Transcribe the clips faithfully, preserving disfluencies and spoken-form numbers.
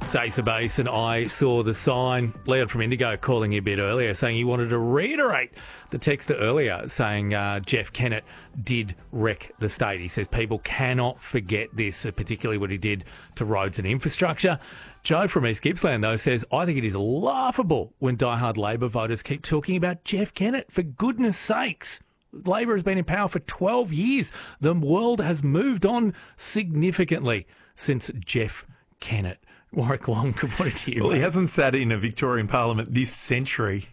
Dacer Base, and I saw the sign. Leon from Indigo calling you a bit earlier, saying he wanted to reiterate the texter earlier, saying uh, Jeff Kennett did wreck the state. He says people cannot forget this, particularly what he did to roads and infrastructure. Joe from East Gippsland, though, says, I think it is laughable when diehard Labor voters keep talking about Jeff Kennett. For goodness sakes. Labor has been in power for twelve years. The world has moved on significantly since Jeff Kennett. Warwick Long, good morning to you. Well, mate. he hasn't sat in a Victorian Parliament this century.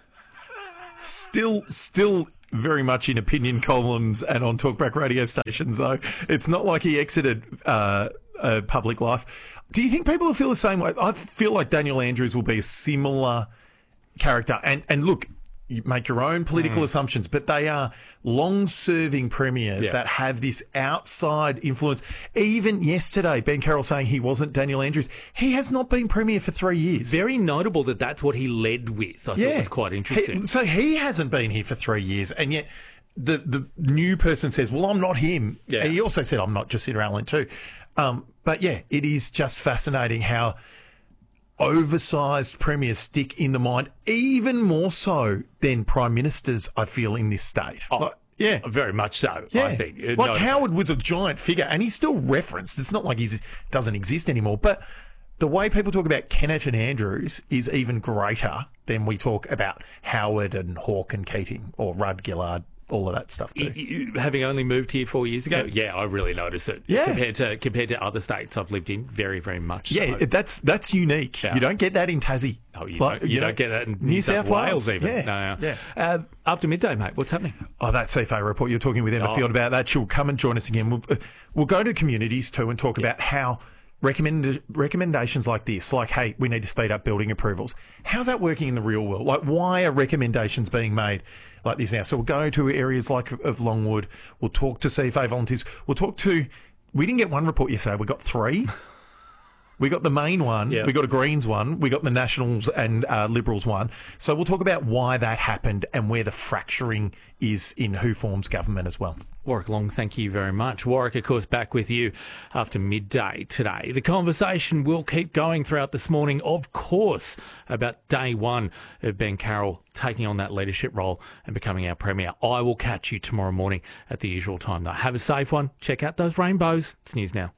Still, still very much in opinion columns and on talkback radio stations, though. It's not like he exited uh, uh, public life. Do you think people will feel the same way? I feel like Daniel Andrews will be a similar character. And, and look, you make your own political mm. assumptions, but they are long-serving premiers yeah. that have this outside influence. Even yesterday, Ben Carroll saying he wasn't Daniel Andrews. He has not been premier for three years. Very notable that that's what he led with. I yeah. thought it was quite interesting. He, so he hasn't been here for three years, and yet the the new person says, well, I'm not him. Yeah. He also said, I'm not Jacinta Allen too. Um, but yeah, it is just fascinating how oversized premiers stick in the mind, even more so than prime ministers, I feel, in this state. Oh, like, yeah. Very much so, yeah. I think. Like no, Howard was a giant figure, and he's still referenced. It's not like he doesn't exist anymore. But the way people talk about Kennett and Andrews is even greater than we talk about Howard and Hawke and Keating or Rudd Gillard. All of that stuff too. You, having only moved here four years ago, yeah, yeah I really notice it. Yeah. Compared to compared to other states I've lived in, very, very much yeah, so. that's that's unique. Yeah. You don't get that in Tassie. Oh, you, like, don't, you, you don't know, get that in New, New South, South Wales, Wales even. Yeah. No, no. yeah. Uh, after midday, mate, what's happening? Oh, that C F A report. You're talking with Emma oh. Field about that. She'll come and join us again. We'll, uh, we'll go to communities too and talk yeah. about how recommend, recommendations like this, like, hey, we need to speed up building approvals. How's that working in the real world? Like, why are recommendations being made like this now? So we'll go to areas like of Longwood. We'll talk to C F A volunteers. We'll talk to... We didn't get one report yesterday. We got three. We got the main one. Yeah. We got a Greens one. We got the Nationals and uh, Liberals one. So we'll talk about why that happened and where the fracturing is in who forms government as well. Warwick Long, thank you very much. Warwick, of course, back with you after midday today. The conversation will keep going throughout this morning, of course, about day one of Ben Carroll taking on that leadership role and becoming our premier. I will catch you tomorrow morning at the usual time, though. Have a safe one. Check out those rainbows. It's News Now.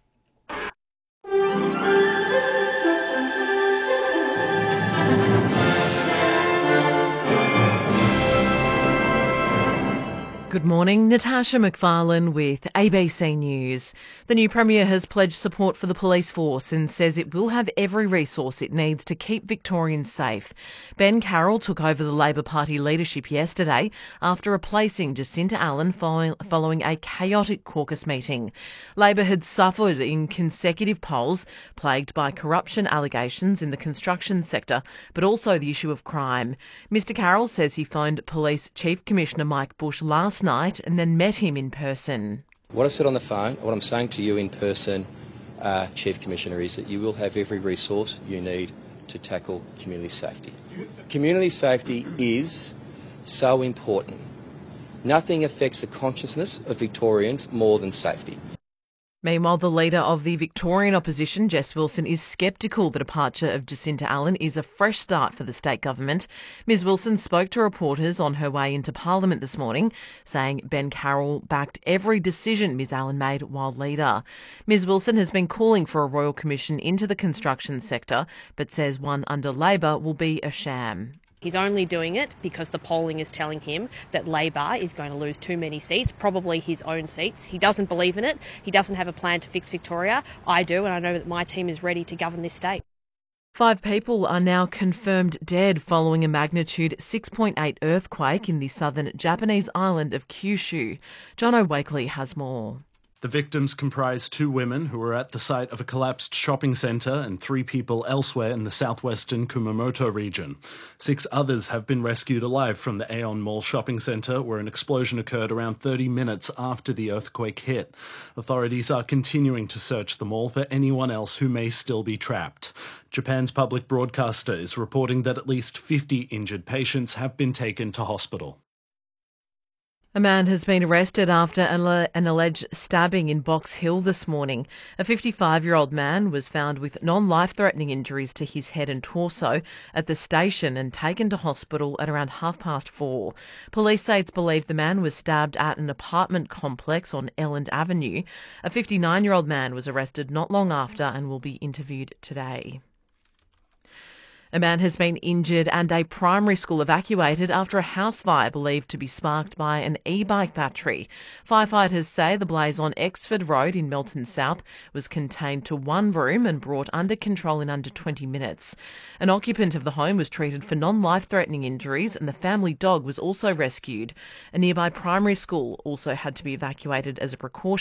Good morning, Natasha McFarlane with A B C News. The new Premier has pledged support for the police force and says it will have every resource it needs to keep Victorians safe. Ben Carroll took over the Labor Party leadership yesterday after replacing Jacinta Allen following a chaotic caucus meeting. Labor had suffered in consecutive polls plagued by corruption allegations in the construction sector, but also the issue of crime. Mister Carroll says he phoned Police Chief Commissioner Mike Bush last night and then met him in person. What I said on the phone, what I'm saying to you in person, uh, Chief Commissioner, is that you will have every resource you need to tackle community safety. Community safety is so important. Nothing affects the consciousness of Victorians more than safety. Meanwhile, the leader of the Victorian opposition, Jess Wilson, is sceptical the departure of Jacinta Allen is a fresh start for the state government. Ms Wilson spoke to reporters on her way into Parliament this morning, saying Ben Carroll backed every decision Ms Allen made while leader. Ms Wilson has been calling for a royal commission into the construction sector, but says one under Labor will be a sham. He's only doing it because the polling is telling him that Labor is going to lose too many seats, probably his own seats. He doesn't believe in it. He doesn't have a plan to fix Victoria. I do, and I know that my team is ready to govern this state. Five people are now confirmed dead following a magnitude six point eight earthquake in the southern Japanese island of Kyushu. Jono Wakely has more. The victims comprise two women who were at the site of a collapsed shopping centre and three people elsewhere in the southwestern Kumamoto region. Six others have been rescued alive from the Aeon Mall shopping centre, where an explosion occurred around thirty minutes after the earthquake hit. Authorities are continuing to search the mall for anyone else who may still be trapped. Japan's public broadcaster is reporting that at least fifty injured patients have been taken to hospital. A man has been arrested after an alleged stabbing in Box Hill this morning. A fifty-five-year-old man was found with non-life-threatening injuries to his head and torso at the station and taken to hospital at around half past four. Police say it's believed the man was stabbed at an apartment complex on Elland Avenue. A fifty-nine-year-old man was arrested not long after and will be interviewed today. A man has been injured and a primary school evacuated after a house fire believed to be sparked by an e-bike battery. Firefighters say the blaze on Exford Road in Melton South was contained to one room and brought under control in under twenty minutes. An occupant of the home was treated for non-life-threatening injuries and the family dog was also rescued. A nearby primary school also had to be evacuated as a precaution.